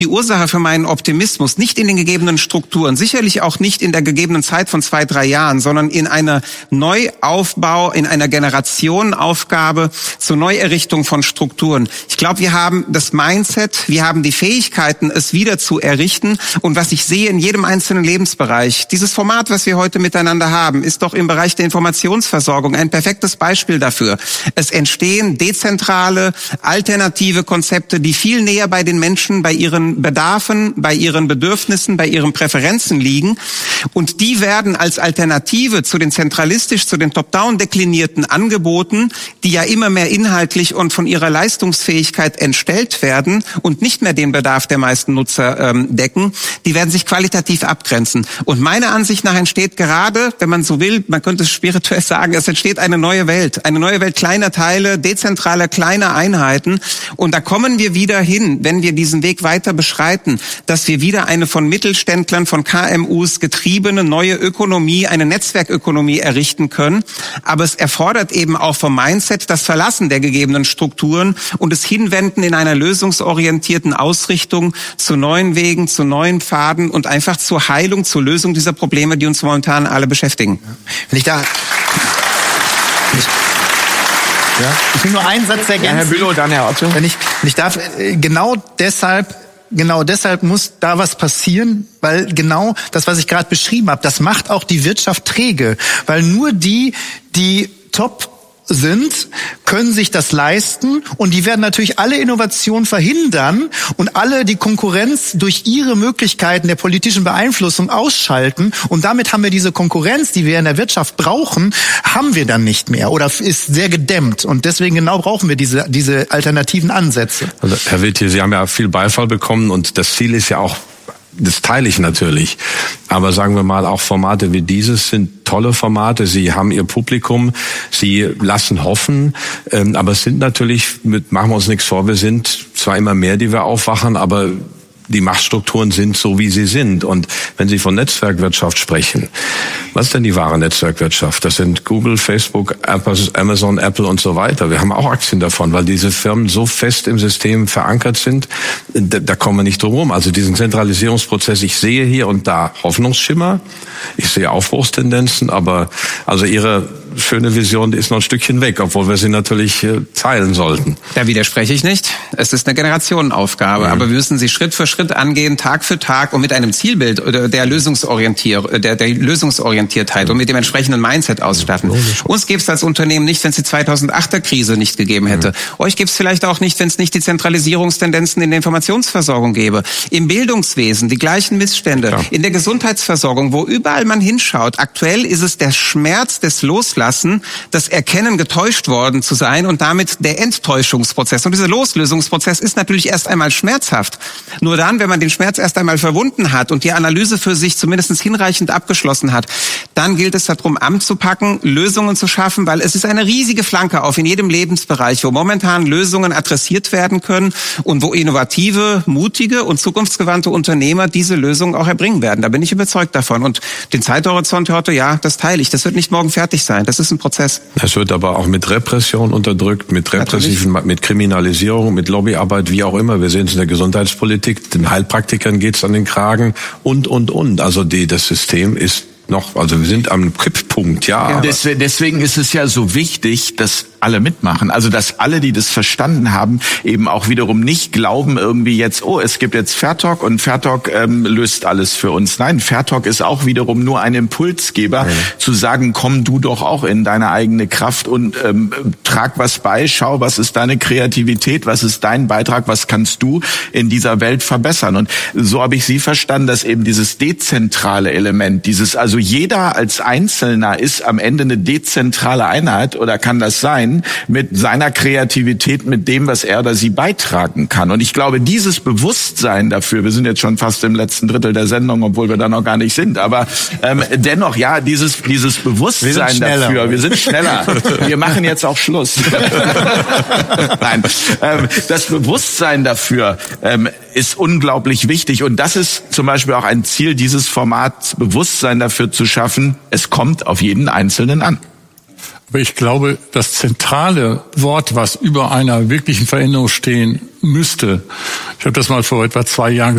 die Ursache für meinen Optimismus nicht in den gegebenen Strukturen, sicherlich auch nicht in der gegebenen Zeit von 2-3 Jahren, sondern in einer Neuaufbau, in einer Generationenaufgabe zur Neuerrichtung von Strukturen. Ich glaube, wir haben das Mindset, wir haben die Fähigkeiten, es wieder zu errichten. Und was ich sehe in jedem einzelnen Lebensbereich, dieses Format, was wir heute miteinander haben, ist doch im Bereich der Informationsversorgung ein perfektes Beispiel dafür. Es entstehen dezentrale, alternative Konzepte, die viel näher bei den Menschen, bei ihren Bedarfen, bei ihren Bedürfnissen, bei ihren Präferenzen liegen. Und die werden als Alternative zu den zentralistisch, zu den top-down deklinierten Angeboten, die ja immer mehr inhaltlich und von ihrer Leistungsfähigkeit entstellt werden und nicht mehr den Bedarf der meisten Nutzer decken, die werden sich qualitativ abgrenzen. Und meiner Ansicht nach entsteht gerade, wenn man so will, man könnte es spirituell sagen, es entsteht eine neue Welt kleiner Teile, dezentraler kleiner Einheiten. Und da kommen wir wieder hin, wenn wir diesen Weg weiter beschreiten, dass wir wieder eine von Mittelständlern, von KMUs getriebene neue Ökonomie, eine Netzwerkökonomie errichten können. Aber es erfordert eben auch vom Mindset das Verlassen der gegebenen Strukturen und das Hinwenden in einer lösungsorientierten Ausrichtung zu neuen Wegen, zu neuen Pfaden und einfach zur Heilung, zur Lösung dieser Probleme, die uns momentan alle beschäftigen. Wenn ich da... Ja. Ich will nur einen Satz ergänzen. Ja, Herr Bülow, dann Herr Otto. Wenn ich darf, genau deshalb muss da was passieren, weil genau das, was ich gerade beschrieben habe, das macht auch die Wirtschaft träge, weil nur die top sind, können sich das leisten und die werden natürlich alle Innovationen verhindern und alle die Konkurrenz durch ihre Möglichkeiten der politischen Beeinflussung ausschalten und damit haben wir diese Konkurrenz, die wir in der Wirtschaft brauchen, haben wir dann nicht mehr oder ist sehr gedämmt und deswegen genau brauchen wir diese alternativen Ansätze. Also Herr Witt, Sie haben ja viel Beifall bekommen und das Ziel ist ja auch, das teile ich natürlich. Aber sagen wir mal, auch Formate wie dieses sind tolle Formate. Sie haben ihr Publikum, sie lassen hoffen. Aber es sind natürlich, machen wir uns nichts vor, wir sind zwar immer mehr, die wir aufwachen, aber die Machtstrukturen sind so, wie sie sind. Und wenn Sie von Netzwerkwirtschaft sprechen, was ist denn die wahre Netzwerkwirtschaft? Das sind Google, Facebook, Amazon, Apple und so weiter. Wir haben auch Aktien davon, weil diese Firmen so fest im System verankert sind, da kommen wir nicht drum herum. Also diesen Zentralisierungsprozess, ich sehe hier und da Hoffnungsschimmer, ich sehe Aufbruchstendenzen, aber also Ihre schöne Vision, die ist noch ein Stückchen weg, obwohl wir sie natürlich teilen sollten. Da widerspreche ich nicht. Es ist eine Generationenaufgabe, aber wir müssen sie Schritt für Schritt angehen, Tag für Tag und mit einem Zielbild der Lösungsorientiertheit und mit dem entsprechenden Mindset ausstatten. Uns gäbe es als Unternehmen nicht, wenn es die 2008er Krise nicht gegeben hätte. Euch gäbe es vielleicht auch nicht, wenn es nicht die Zentralisierungstendenzen in der Informationsversorgung gäbe. Im Bildungswesen die gleichen Missstände. Ja. In der Gesundheitsversorgung, wo überall man hinschaut. Aktuell ist es der Schmerz des Loslassen, das Erkennen, getäuscht worden zu sein und damit der Enttäuschungsprozess. Und dieser Loslösungsprozess ist natürlich erst einmal schmerzhaft. Nur dann, wenn man den Schmerz erst einmal verwunden hat und die Analyse für sich zumindest hinreichend abgeschlossen hat, dann gilt es darum, anzupacken, Lösungen zu schaffen, weil es ist eine riesige Flanke auf in jedem Lebensbereich, wo momentan Lösungen adressiert werden können und wo innovative, mutige und zukunftsgewandte Unternehmer diese Lösungen auch erbringen werden. Da bin ich überzeugt davon. Und den Zeithorizont heute, ja, das teile ich. Das wird nicht morgen fertig sein. Das ist ein Prozess. Es wird aber auch mit Repression unterdrückt, mit mit Kriminalisierung, mit Lobbyarbeit, wie auch immer. Wir sehen es in der Gesundheitspolitik. Den Heilpraktikern geht's an den Kragen und. Also das System ist noch, also wir sind am Kipppunkt, ja. Deswegen ist es ja so wichtig, dass alle mitmachen. Also dass alle, die das verstanden haben, eben auch wiederum nicht glauben irgendwie jetzt, es gibt jetzt Fairtalk und Fairtalk löst alles für uns. Nein, Fairtalk ist auch wiederum nur ein Impulsgeber, zu sagen, komm du doch auch in deine eigene Kraft und trag was bei, schau, was ist deine Kreativität, was ist dein Beitrag, was kannst du in dieser Welt verbessern. Und so habe ich Sie verstanden, dass eben dieses dezentrale Element, also jeder als Einzelner ist am Ende eine dezentrale Einheit oder kann das sein, mit seiner Kreativität, mit dem, was er oder sie beitragen kann. Und ich glaube, dieses Bewusstsein dafür, wir sind jetzt schon fast im letzten Drittel der Sendung, obwohl wir da noch gar nicht sind, aber dennoch, ja, dieses Bewusstsein dafür, wir sind schneller, wir machen jetzt auch Schluss. Nein, das Bewusstsein dafür ist unglaublich wichtig und das ist zum Beispiel auch ein Ziel dieses Formats, Bewusstsein dafür zu schaffen, es kommt auf jeden Einzelnen an. Aber ich glaube, das zentrale Wort, was über einer wirklichen Veränderung stehen müsste, ich habe das mal vor etwa 2 Jahren